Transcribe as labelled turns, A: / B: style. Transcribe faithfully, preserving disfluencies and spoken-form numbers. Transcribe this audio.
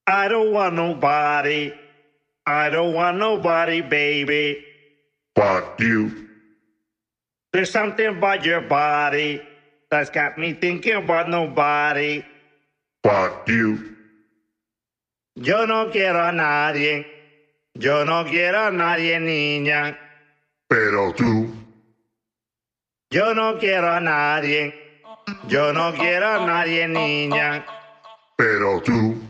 A: I don't want nobody. I don't want nobody, baby.
B: But you,
A: There's something about your body that's got me thinking about nobody.
B: but you,
A: Yo no quiero a nadie. Yo no quiero a nadie, niña.
B: pero tú,
A: Yo no quiero a nadie. Yo no quiero a nadie, niña.
B: pero tú.